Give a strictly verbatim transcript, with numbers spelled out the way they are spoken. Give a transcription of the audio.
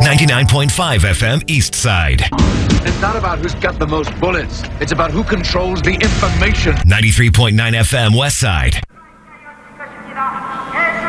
ninety-nine point five F M East Side. It's not about who's got the most bullets. It's about who controls the information. ninety-three point nine F M West Side.